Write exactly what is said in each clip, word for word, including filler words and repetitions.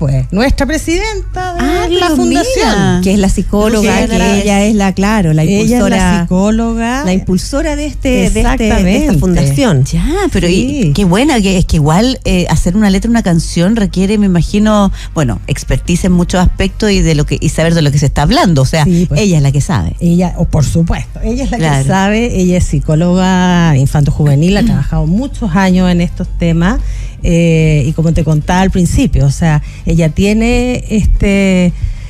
pues, nuestra presidenta de ah, la fundación. Mira. Que es la psicóloga, que ella, ella es la, claro, la impulsora. Ella es la psicóloga. La impulsora de este, de, este, de esta fundación. Ya, pero sí. y, qué buena, que es que igual eh, hacer una letra, una canción requiere, me imagino, bueno, expertise en muchos aspectos y de lo que y saber de lo que se está hablando. O sea, sí, pues, ella es la que sabe. Ella, o por supuesto, ella es la claro. que sabe. Ella es psicóloga infanto-juvenil, ha trabajado muchos años en estos temas. Eh, y como te contaba al principio, o sea, ella tiene este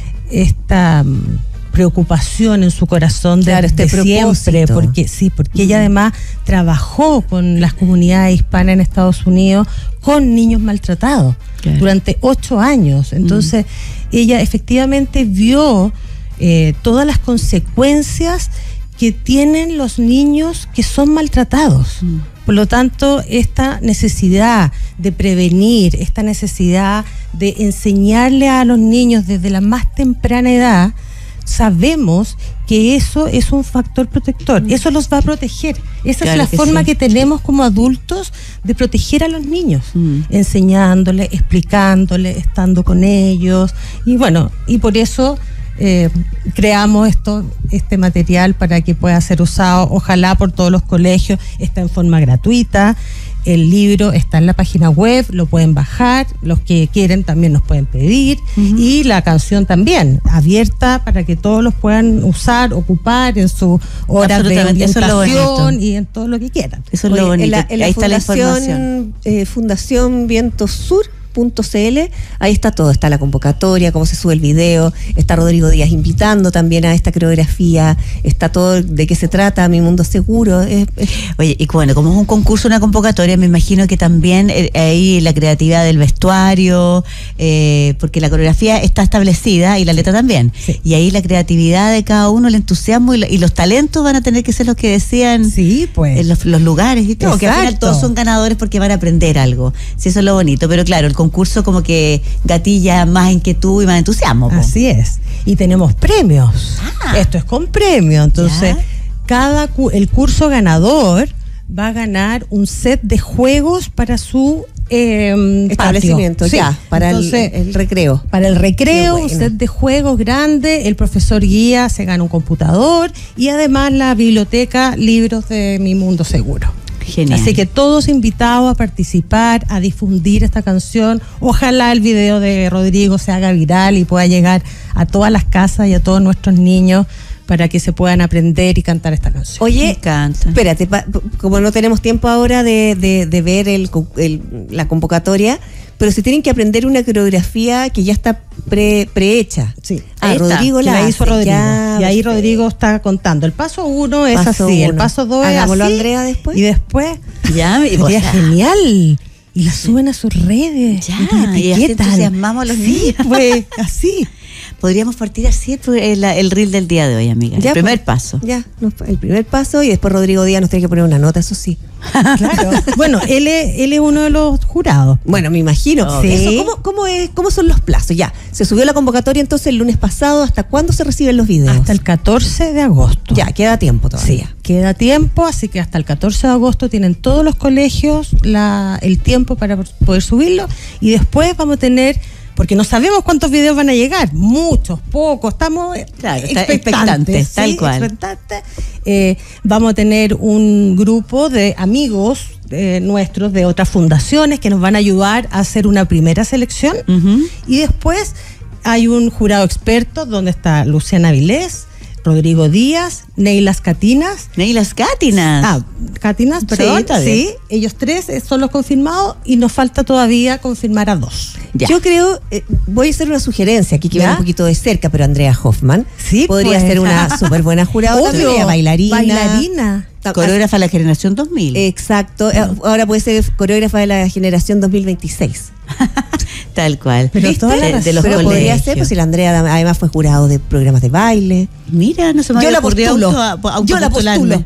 esta um, preocupación en su corazón de, claro, este de siempre, porque sí, porque uh-huh. ella además trabajó con las comunidades hispanas en Estados Unidos con niños maltratados claro. durante ocho años. Entonces, uh-huh. ella efectivamente vio eh, todas las consecuencias que tienen los niños que son maltratados. Uh-huh. Por lo tanto, esta necesidad de prevenir, esta necesidad de enseñarle a los niños desde la más temprana edad, sabemos que eso es un factor protector, mm. eso los va a proteger. Esa claro es la que forma sí. que tenemos como adultos de proteger a los niños, mm. enseñándoles, explicándoles, estando con ellos, y bueno, y por eso Eh, creamos esto, este material para que pueda ser usado, ojalá por todos los colegios. Está en forma gratuita, el libro está en la página web, lo pueden bajar, los que quieren también nos pueden pedir, uh-huh. y la canción también, abierta para que todos los puedan usar, ocupar en sus horas de orientación y en todo lo que quieran. Eso es Oye, lo bonito, en la, en la ahí está la información. Eh, Fundación Viento Sur punto c l, ahí está todo, está la convocatoria, cómo se sube el video, está Rodrigo Díaz invitando también a esta coreografía, está todo de qué se trata, Mi Mundo Seguro. Es, es... Oye, y bueno, como es un concurso, una convocatoria, me imagino que también eh, ahí la creatividad del vestuario, eh, porque la coreografía está establecida y la letra también, sí. y ahí la creatividad de cada uno, el entusiasmo y, la, y los talentos van a tener que ser los que decían sí, pues. en los, los lugares y todo, que al final todos son ganadores porque van a aprender algo, sí, eso es lo bonito, pero claro, el concurso como que gatilla más inquietud y más entusiasmo. Po. Así es. Y tenemos premios. Ah, esto es con premio. Entonces, ¿ya? cada cu- el curso ganador va a ganar un set de juegos para su eh, establecimiento, patio. ya, sí. para Entonces, el, el recreo. Para el recreo, bueno. un set de juegos grande, el profesor guía se gana un computador y además la biblioteca, libros de Mi Mundo Seguro. Genial. Así que todos invitados a participar, a difundir esta canción. Ojalá el video de Rodrigo se haga viral y pueda llegar a todas las casas y a todos nuestros niños para que se puedan aprender y cantar esta canción. Oye, me encanta. Espérate, pa, como no tenemos tiempo ahora de, de, de ver el, el, la convocatoria, pero se tienen que aprender una coreografía que ya está pre, prehecha. Sí. Ah, Rodrigo la, la hizo hace, Rodrigo. Ya, y ahí perfecto. Rodrigo está contando. El paso uno es paso así, uno. el paso dos es Hagámoslo, así. Andrea, después. Y después, ya, sería genial. Y la suben a sus redes. Ya, y, y así entusiasmamos a los sí, niños. Pues, así. Podríamos partir así el, el reel del día de hoy, amiga. Ya, el primer pues, paso. Ya, el primer paso y después Rodrigo Díaz nos tiene que poner una nota, eso sí. Claro. Bueno, él es, él es uno de los jurados. Bueno, me imagino. Sí. Eso, ¿cómo, cómo, es, ¿Cómo son los plazos? Ya, se subió la convocatoria entonces el lunes pasado. ¿Hasta cuándo se reciben los videos? Hasta el catorce de agosto. Ya, queda tiempo todavía. Sí, queda tiempo, así que hasta el catorce de agosto tienen todos los colegios la, el tiempo para poder subirlo. Y después vamos a tener... Porque no sabemos cuántos videos van a llegar, muchos, pocos, estamos claro, expectantes, expectantes, tal ¿sí? cual. Expectantes. Eh, vamos a tener un grupo de amigos eh, nuestros de otras fundaciones que nos van a ayudar a hacer una primera selección, uh-huh. y después hay un jurado experto donde está Luciana Vilés, Rodrigo Díaz, Neilas Catinas. Neilas Catinas. Ah, Catinas, perdón. Sí, sí, ellos tres son los confirmados y nos falta todavía confirmar a dos. Ya. Yo creo, eh, voy a hacer una sugerencia aquí que ¿Ya? va un poquito de cerca, pero Andrea Hoffman sí, podría pues. ser una súper buena jurada. Obvio, también, bailarina. Bailarina. Coreógrafa de la generación dos mil. Exacto. Uh-huh. Ahora puede ser coreógrafa de la generación dos mil veintiséis. Tal cual. Pero, de, de los pero colegios. Podría ser, pues si la Andrea además fue jurado de programas de baile. Mira, no se me Yo había la ocurrido postulo. auto, auto Yo la postulo.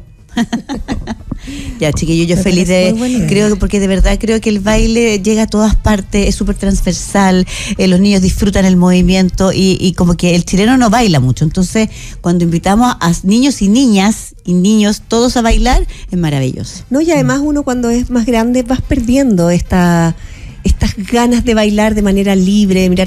Ya, chiquillos, yo Me feliz de, creo que porque de verdad creo que el baile llega a todas partes, es súper transversal, eh, los niños disfrutan el movimiento y, y como que el chileno no baila mucho, entonces cuando invitamos a niños y niñas y niños todos a bailar, es maravilloso. No, y además uno cuando es más grande vas perdiendo esta estas ganas de bailar de manera libre, de mirar